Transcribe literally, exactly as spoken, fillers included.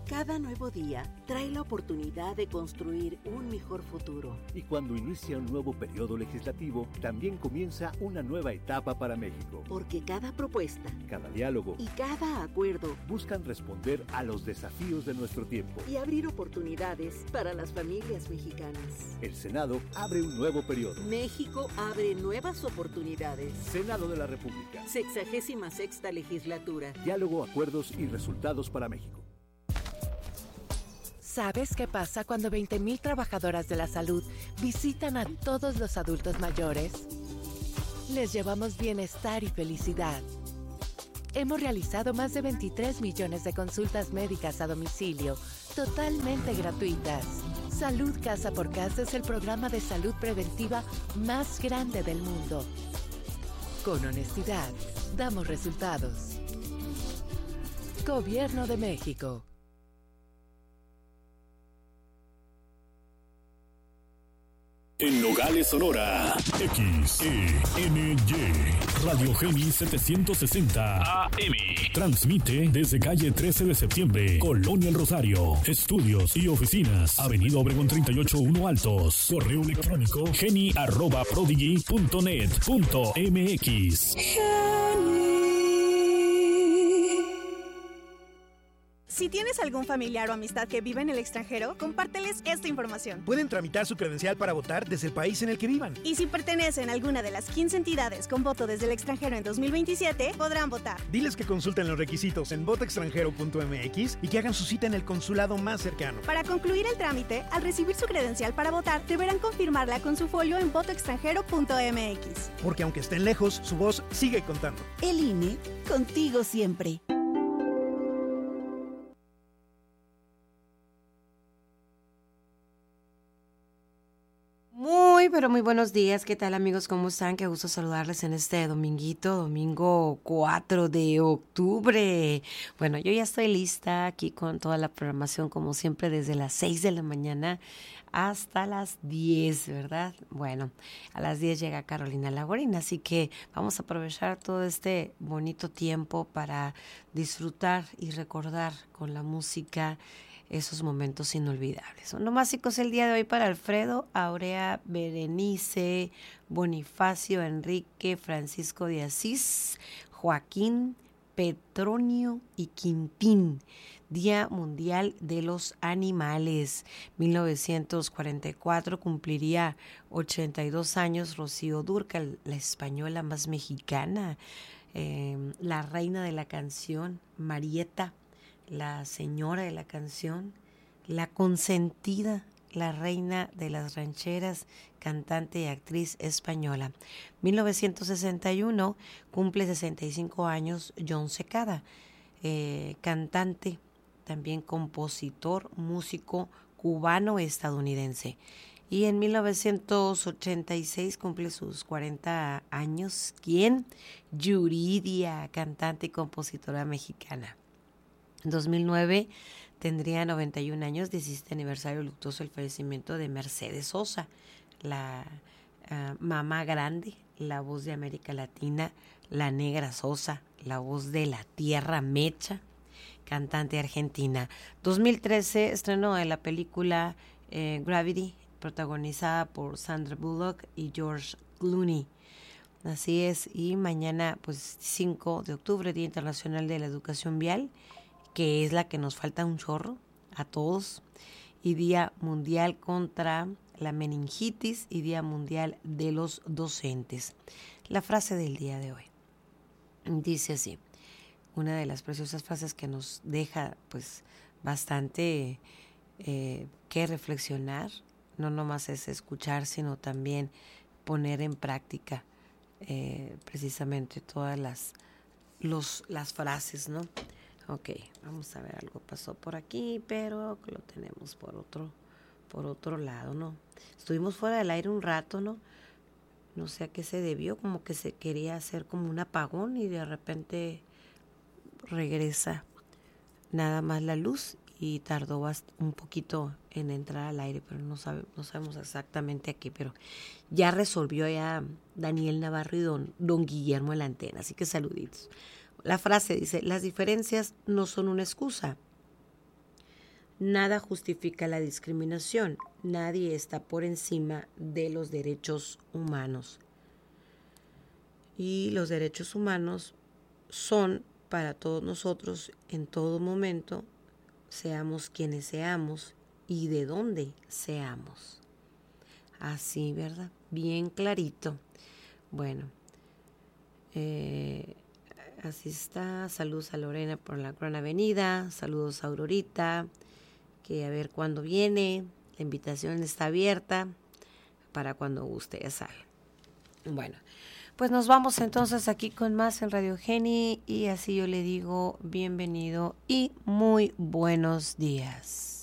Cada nuevo día trae la oportunidad de construir un mejor futuro. Y cuando inicia un nuevo periodo legislativo, también comienza una nueva etapa para México. Porque cada propuesta, cada diálogo y cada acuerdo buscan responder a los desafíos de nuestro tiempo y abrir oportunidades para las familias mexicanas. El Senado abre un nuevo periodo. México abre nuevas oportunidades. Senado de la República. Sexagésima sexta legislatura. Diálogo, acuerdos y resultados para México. ¿Sabes qué pasa cuando veinte mil trabajadoras de la salud visitan a todos los adultos mayores? Les llevamos bienestar y felicidad. Hemos realizado más de veintitrés millones de consultas médicas a domicilio, totalmente gratuitas. Salud Casa por Casa es el programa de salud preventiva más grande del mundo. Con honestidad, damos resultados. Gobierno de México. En Nogales, Sonora, X E N Y, Radio Geni setecientos sesenta A M. Transmite desde calle trece de septiembre, Colonia El Rosario. Estudios y oficinas, Avenida Obregón treinta y ocho uno Altos. Correo electrónico geni arroba prodigy punto net punto m x. Si tienes algún familiar o amistad que vive en el extranjero, compárteles esta información. Pueden tramitar su credencial para votar desde el país en el que vivan. Y si pertenecen a alguna de las quince entidades con voto desde el extranjero en dos mil veintisiete, podrán votar. Diles que consulten los requisitos en voto extranjero punto m x y que hagan su cita en el consulado más cercano. Para concluir el trámite, al recibir su credencial para votar, deberán confirmarla con su folio en voto extranjero punto m x. Porque aunque estén lejos, su voz sigue contando. El I N E, contigo siempre. Muy, pero muy buenos días. ¿Qué tal, amigos? ¿Cómo están? Qué gusto saludarles en este dominguito, domingo cuatro de octubre. Bueno, yo ya estoy lista aquí con toda la programación, como siempre, desde las seis de la mañana hasta las diez, ¿verdad? Bueno, a las diez llega Carolina Lagorín, así que vamos a aprovechar todo este bonito tiempo para disfrutar y recordar con la música esos momentos inolvidables. Son básicos el día de hoy para Alfredo, Aurea, Berenice, Bonifacio, Enrique, Francisco de Asís, Joaquín, Petronio y Quintín. Día Mundial de los Animales. mil novecientos cuarenta y cuatro cumpliría ochenta y dos años Rocío Dúrcal, la española más mexicana, eh, la reina de la canción, Marieta, la señora de la canción, la consentida, la reina de las rancheras, cantante y actriz española. mil novecientos sesenta y uno cumple sesenta y cinco años John Secada, eh, cantante, también compositor, músico cubano-estadounidense. Y en mil novecientos ochenta y seis cumple sus cuarenta años, ¿quién? Yuridia, cantante y compositora mexicana. En dos mil nueve tendría noventa y un años, diecisiete aniversario luctuoso el fallecimiento de Mercedes Sosa, la uh, mamá grande, la voz de América Latina, la negra Sosa, la voz de la tierra mecha, cantante argentina. dos mil trece estrenó en la película eh, Gravity, protagonizada por Sandra Bullock y George Clooney. Así es, y mañana, pues cinco de octubre, Día Internacional de la Educación Vial, que es la que nos falta un chorro a todos, y Día Mundial contra la Meningitis y Día Mundial de los Docentes. La frase del día de hoy dice así, una de las preciosas frases que nos deja pues bastante eh, que reflexionar, no nomás es escuchar, sino también poner en práctica eh, precisamente todas las, los, las frases, ¿no? Ok, vamos a ver, algo pasó por aquí, pero lo tenemos por otro, por otro lado, ¿no? Estuvimos fuera del aire un rato, ¿no? No sé a qué se debió, como que se quería hacer como un apagón y de repente regresa nada más la luz y tardó un poquito en entrar al aire, pero no, sabe, no sabemos exactamente a qué, pero ya resolvió ya Daniel Navarro y don, don Guillermo en la antena, así que saluditos. La frase dice, las diferencias no son una excusa, Nada justifica la discriminación. Nadie está por encima de los derechos humanos. Y los derechos humanos son para todos nosotros en todo momento, seamos quienes seamos y de dónde seamos. Así, ¿verdad? Bien clarito. Bueno, eh, así está. Saludos a Lorena por la Gran Avenida. Saludos a Aurorita, que a ver cuándo viene. La invitación está abierta para cuando guste, ya saben. Bueno, pues nos vamos entonces aquí con más en Radio Geni y así yo le digo bienvenido y muy buenos días.